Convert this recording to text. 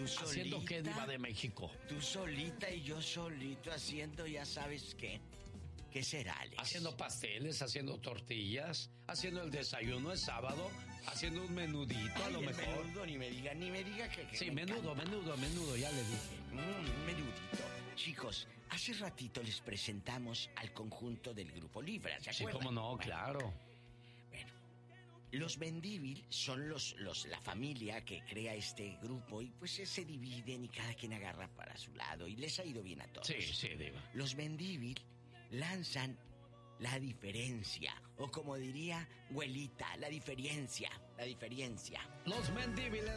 solita. ¿Haciendo qué, Diva de México? Tú solita y yo solito haciendo, ya sabes qué. ¿Qué será, Alex? Haciendo pasteles, haciendo tortillas, haciendo el desayuno el sábado, haciendo un menudito. Ay, a lo el mejor. menudo, ni me diga que Sí, me menudo, ya le dije. Un menudito. Chicos, hace ratito les presentamos al conjunto del Grupo Libra, ¿se acuerdan? Sí, cómo no, claro. Bueno, los Mendívil son la familia que crea este grupo y pues se dividen y cada quien agarra para su lado y les ha ido bien a todos. Sí, Diva. Los Mendívil lanzan La Diferencia, o como diría Güelita, la diferencia. Los Mendíbiles